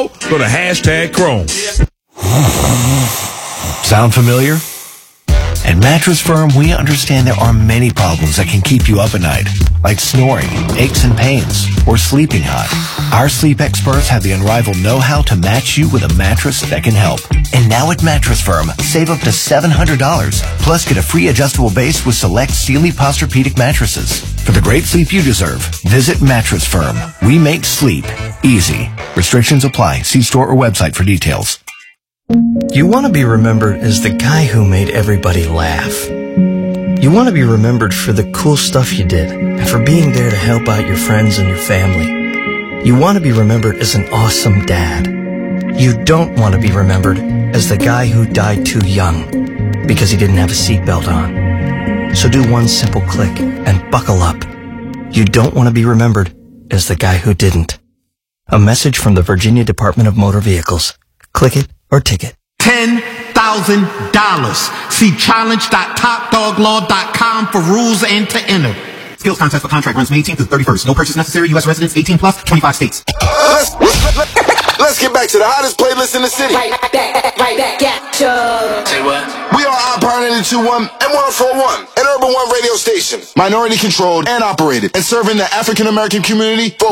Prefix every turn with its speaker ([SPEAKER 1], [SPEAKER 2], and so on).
[SPEAKER 1] out, go to #Chrome.
[SPEAKER 2] Sound familiar? At Mattress Firm, we understand there are many problems that can keep you up at night, like snoring, aches and pains, or sleeping hot. Our sleep experts have the unrivaled know-how to match you with a mattress that can help. And now at Mattress Firm, save up to $700, plus get a free adjustable base with select Sealy Posturepedic mattresses. For the great sleep you deserve, visit Mattress Firm. We make sleep easy. Restrictions apply. See store or website for details.
[SPEAKER 3] You want to be remembered as the guy who made everybody laugh. You want to be remembered for the cool stuff you did and for being there to help out your friends and your family. You want to be remembered as an awesome dad. You don't want to be remembered as the guy who died too young because he didn't have a seatbelt on. So do one simple click and buckle up. You don't want to be remembered as the guy who didn't. A message from the Virginia Department of Motor Vehicles. Click it or ticket.
[SPEAKER 4] $10,000. See challenge.topdoglaw.com for rules and to enter. Skills contest for contract runs May 18th through 31st. No purchase necessary. U.S. residents 18 plus, 25 states.
[SPEAKER 5] Let's get back to the hottest playlist in the city.
[SPEAKER 6] Right back, yeah, sure.
[SPEAKER 5] Say what? We are Empire 92.1 and 104.1, an Urban One radio station, minority controlled and operated, and serving the African American community for